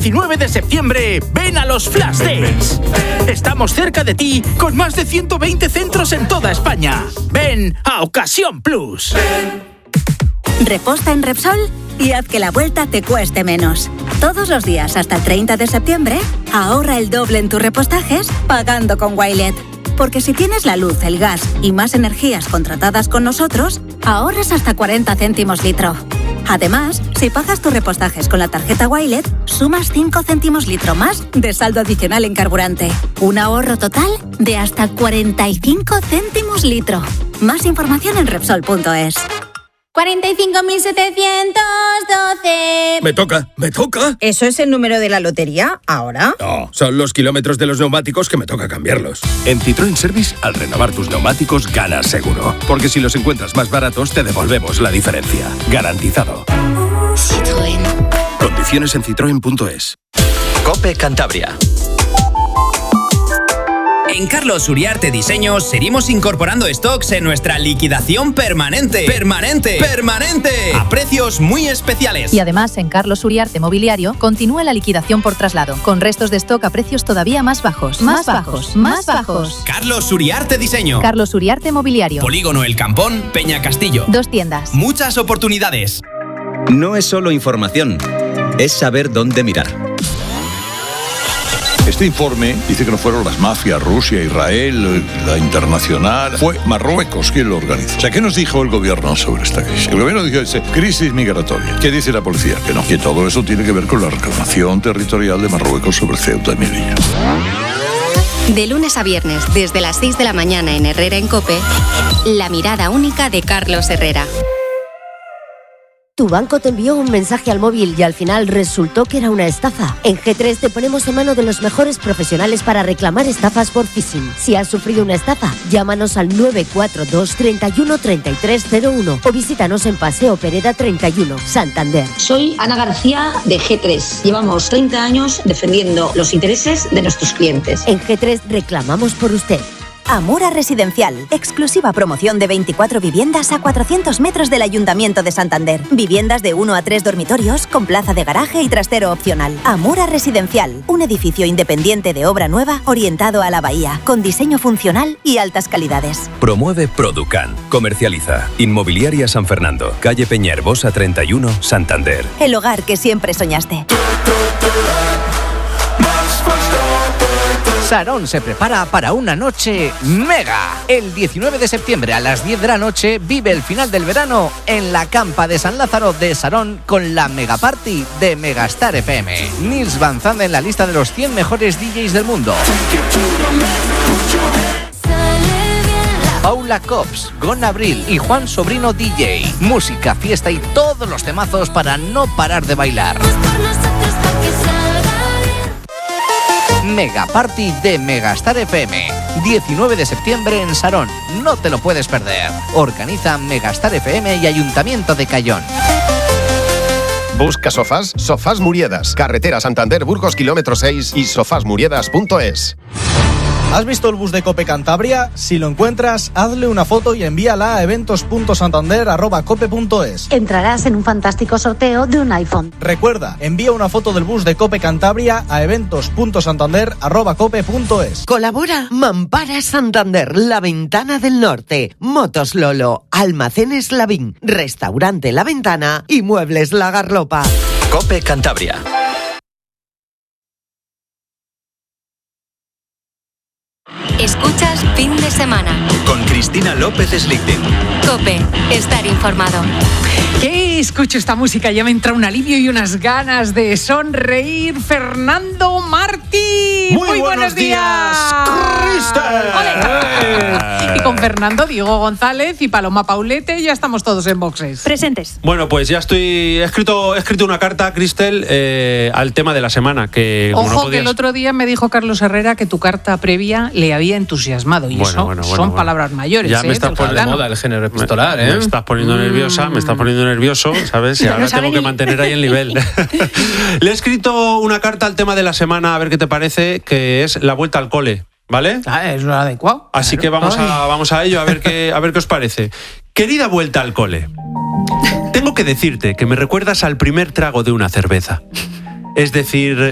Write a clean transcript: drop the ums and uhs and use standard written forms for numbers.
19 de septiembre, ven a los Flash Days. Estamos cerca de ti con más de 120 centros en toda España. Ven a Ocasión Plus. Reposta en Repsol y haz que la vuelta te cueste menos. Todos los días hasta el 30 de septiembre, ahorra el doble en tus repostajes pagando con Wilet. Porque si tienes la luz, el gas y más energías contratadas con nosotros, ahorras hasta 40 céntimos litro. Además, si pagas tus repostajes con la tarjeta Wilet, sumas 5 céntimos litro más de saldo adicional en carburante. Un ahorro total de hasta 45 céntimos litro. Más información en Repsol.es. 45.712. Me toca. ¿Eso es el número de la lotería ahora? No, son los kilómetros de los neumáticos que me toca cambiarlos. En Citroën Service, al renovar tus neumáticos, ganas seguro. Porque si los encuentras más baratos, te devolvemos la diferencia. Garantizado. Citroën. Condiciones en citroen.es. COPE Cantabria. En Carlos Uriarte Diseños seguimos incorporando stocks en nuestra liquidación permanente. ¡Permanente! A precios muy especiales. Y además, en Carlos Uriarte Mobiliario continúa la liquidación por traslado, con restos de stock a precios todavía más bajos. Más bajos. Carlos Uriarte Diseño. Carlos Uriarte Mobiliario. Polígono El Campón, Peña Castillo. 2 tiendas. Muchas oportunidades. No es solo información, es saber dónde mirar. Este informe dice que no fueron las mafias, Rusia, Israel, la internacional. Fue Marruecos quien lo organizó. O sea, ¿qué nos dijo el gobierno sobre esta crisis? El gobierno dijo, crisis migratoria. ¿Qué dice la policía? Que no, que todo eso tiene que ver con la reclamación territorial de Marruecos sobre Ceuta y Melilla. De lunes a viernes, desde las 6 de la mañana en Herrera en COPE, la mirada única de Carlos Herrera. Tu banco te envió un mensaje al móvil y al final resultó que era una estafa. En G3 te ponemos en mano de los mejores profesionales para reclamar estafas por phishing. Si has sufrido una estafa, llámanos al 942 31 3301 o visítanos en Paseo Pereda 31, Santander. Soy Ana García de G3. Llevamos 30 años defendiendo los intereses de nuestros clientes. En G3 reclamamos por usted. Amura Residencial, exclusiva promoción de 24 viviendas a 400 metros del Ayuntamiento de Santander. Viviendas de 1 a 3 dormitorios con plaza de garaje y trastero opcional. Amura Residencial, un edificio independiente de obra nueva orientado a la bahía, con diseño funcional y altas calidades. Promueve Producan. Comercializa. Inmobiliaria San Fernando, calle Peñaherbosa 31, Santander. El hogar que siempre soñaste. Sarón se prepara para una noche mega. El 19 de septiembre a las 10 de la noche vive el final del verano en la campa de San Lázaro de Sarón con la Mega Party de Megastar FM. Nils Van Zande en la lista de los 100 mejores DJs del mundo. Paula Cops, Gon Abril y Juan Sobrino DJ. Música, fiesta y todos los temazos para no parar de bailar. Mega Party de Megastar FM, 19 de septiembre en Sarón. No te lo puedes perder. Organiza Megastar FM y Ayuntamiento de Cayón. Busca sofás, Sofás Muriedas, carretera Santander Burgos kilómetro 6 y sofasmuriedas.es. ¿Has visto el bus de COPE Cantabria? Si lo encuentras, hazle una foto y envíala a eventos.santander@cope.es. Entrarás en un fantástico sorteo de un iPhone. Recuerda, envía una foto del bus de COPE Cantabria a eventos.santander@cope.es. Colabora Mampara Santander, La Ventana del Norte, Motos Lolo, Almacenes Lavín, Restaurante La Ventana y Muebles La Garlopa. COPE Cantabria. Escuchas Fin de Semana. Con Cristina López Slichting. COPE, estar informado. ¿Qué? Escucho esta música, ya me entra un alivio y unas ganas de sonreír. Fernando Martí. Muy buenos días, Cristel. Y con Fernando, Diego González y Paloma Paulete ya estamos todos en boxes. Presentes. Bueno, pues ya he escrito una carta, Cristel, al tema de la semana. Que, ojo, que el otro día me dijo Carlos Herrera que tu carta previa le había entusiasmado. Y son palabras mayores. Ya me estás poniendo de moda el género epistolar, Me estás poniendo nerviosa, me estás poniendo nervioso, ¿sabes? Y ahora tengo que mantener ahí el nivel. Le he escrito una carta al tema de la semana, a ver qué te parece, que es la vuelta al cole, ¿vale? Es lo adecuado. Así que vamos a ello, a ver qué os parece. Querida vuelta al cole, tengo que decirte que me recuerdas al primer trago de una cerveza. Es decir,